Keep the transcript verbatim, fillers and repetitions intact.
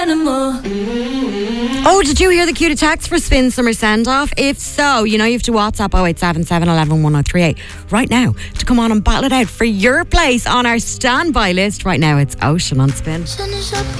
Oh, did you hear the cue to text for Spin Summer Send Off? If so, you know you have to WhatsApp oh eight seven seven, one one, one oh three eight right now to come on and battle it out for your place on our standby list. Right now, it's Ocean on Spin.